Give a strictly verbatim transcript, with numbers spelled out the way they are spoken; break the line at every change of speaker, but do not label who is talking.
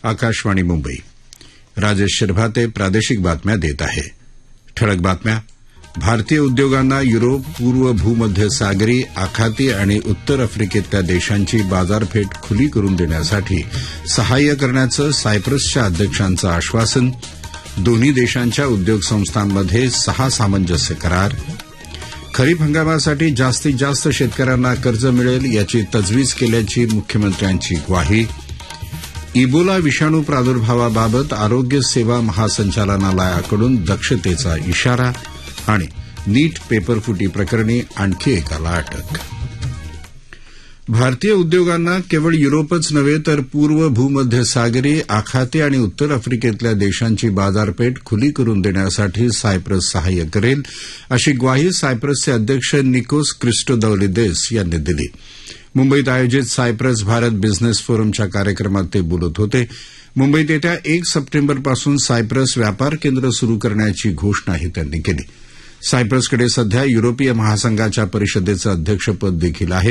आकाशवाणी मुंबई. राजेश शिरभाते प्रादेशिक बातम्या देत आहे. ठळक बातम्या. भारतीय उद्योगांना युरोप, पूर्व भूमध्य सागरी, आखाती आणि उत्तर आफ्रिकेतल्या देशांची बाजारपेठ खुली करून देण्यासाठी सहाय्य करण्याचं सायप्रसच्या अध्यक्षांचं आश्वासन. दोन्ही देशांच्या उद्योग संस्थांमध्ये सहा सामंजस्य करार. खरीप हंगामासाठी जास्तीत जास्त शेतकऱ्यांना कर्ज मिळेल याची तजवीज केल्याची मुख्यमंत्र्यांची ग्वाही. इबोला विषाणू प्रादुर्भावाबाबत आरोग्य सेवा महासंचालनालयाकडून दक्षतेचा इशारा. आणि नीट पेपरफुटी प्रकरणी आणखी एकाला अटक. भारतीय उद्योगांना केवळ युरोपच नव्हे तर पूर्व भूमध्य सागरी, आखाती आणि उत्तर आफ्रिकेतल्या देशांची बाजारपेठ खुली करून देण्यासाठी सायप्रस सहाय्य करेल अशी ग्वाही सायप्रसचे अध्यक्ष निकोस क्रिस्टोदौलिदेस यांनी दिली. मुंबईत आयोजित सायप्रस भारत बिझनेस फोरमच्या कार्यक्रमात ते बोलत होते. मुंबईत येत्या एक सप्टेंबरपासून सायप्रस व्यापार केंद्र सुरू करण्याची घोषणाही त्यांनी केली. सायप्रसकडे सध्या युरोपीय महासंघाच्या परिषदेचं अध्यक्षपद देखील आहे.